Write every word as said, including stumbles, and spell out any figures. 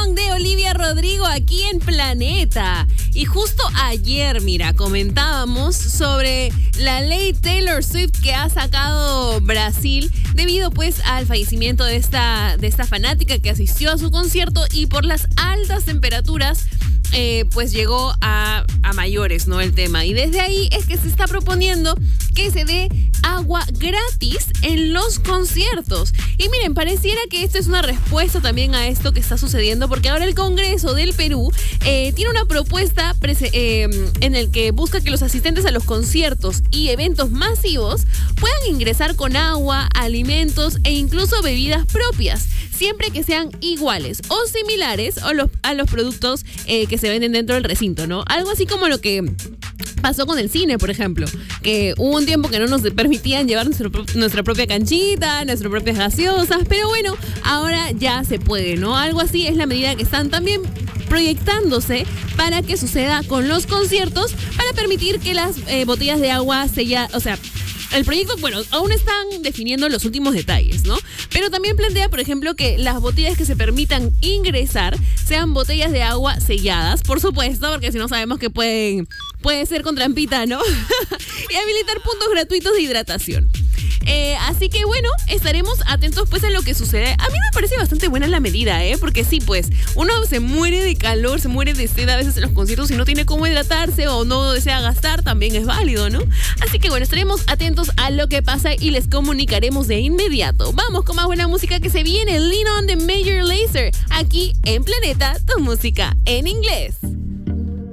Song de Olivia Rodrigo aquí en Planeta. Y justo ayer, mira, comentábamos sobre la ley Taylor Swift que ha sacado Brasil debido pues al fallecimiento de esta, de esta fanática que asistió a su concierto y por las altas temperaturas eh, pues llegó a, a mayores, ¿no? El tema. Y desde ahí es que se está proponiendo que se dé agua gratis en los conciertos. Y miren, pareciera que esto es una respuesta también a esto que está sucediendo, porque ahora el Congreso del Perú eh, tiene una propuesta prese- eh, en el que busca que los asistentes a los conciertos y eventos masivos puedan ingresar con agua, alimentos e incluso bebidas propias, siempre que sean iguales o similares a los, a los productos eh, que se venden dentro del recinto, ¿no? Algo así como lo que pasó con el cine, por ejemplo, que hubo un tiempo que no nos permitían llevar nuestro, nuestra propia canchita, nuestras propias gaseosas, pero bueno, ahora ya se puede, ¿no? Algo así es la medida que están también proyectándose para que suceda con los conciertos, para permitir que las eh, botellas de agua sella, o sea, el proyecto, bueno, aún están definiendo los últimos detalles, ¿no? Pero también plantea, por ejemplo, que las botellas que se permitan ingresar sean botellas de agua selladas, por supuesto, porque si no sabemos que pueden, puede ser con trampita, ¿no? Y habilitar puntos gratuitos de hidratación. Eh, así que bueno, estaremos atentos pues a lo que sucede. A mí me parece bastante buena la medida, ¿eh? Porque sí, pues, uno se muere de calor, se muere de sed a veces en los conciertos y no tiene cómo hidratarse o no desea gastar, también es válido, ¿no? Así que bueno, estaremos atentos a lo que pasa y les comunicaremos de inmediato. Vamos con más buena música que se viene. Lean On de Major Lazer, aquí en Planeta, tu música en inglés.